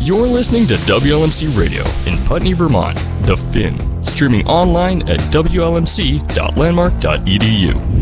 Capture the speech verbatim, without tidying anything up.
You're listening to W L M C Radio in Putney, Vermont, The Fin, streaming online at W L M C dot landmark dot E D U.